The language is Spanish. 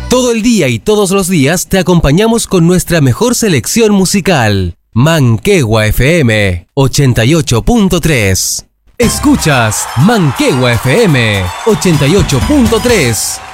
Todo el día y todos los días te acompañamos con nuestra mejor selección musical. Manquehue FM 88.3. Escuchas Manquehue FM 88.3.